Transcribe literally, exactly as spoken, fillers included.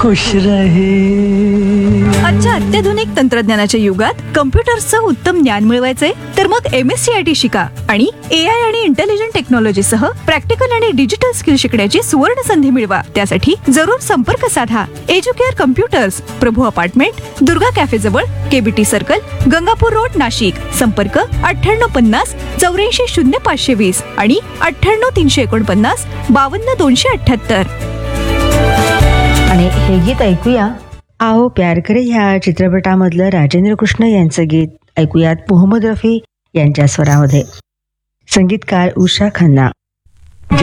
खुश रहे. आजच्या अत्याधुनिक तंत्रज्ञानाच्या युगात कम्प्युटर्सचं उत्तम ज्ञान मिळवायचंय तर मग M S C I T शिका आणि ए आय आणि इंटेलिजंट टेक्नॉलॉजी सह प्रॅक्टिकल आणि डिजिटल स्किल शिकण्याची सुवर्ण संधी मिळवा. त्यासाठी जरूर संपर्क साधा. एज्युकेअर कम्प्युटर्स, प्रभू अपार्टमेंट, दुर्गा कॅफे जवळ, KBT circle, Gangapur road, Nashik. संपर्क अठ्ठ्याण्णव पन्नास चौऱ्याऐंशी शून्य पाचशे वीस आणि अठ्ठ्याण्णव तीनशे एकोणपन्नास बावन्न दोनशे अठ्ठ्याहत्तर. आणि हे गीत ऐकूया. आओ प्यार करे ह्या चित्रपटामधलं राजेंद्र कृष्ण यांचं गीत ऐकूयात मोहम्मद रफी यांच्या स्वरामध्ये. संगीतकार उषा खन्ना.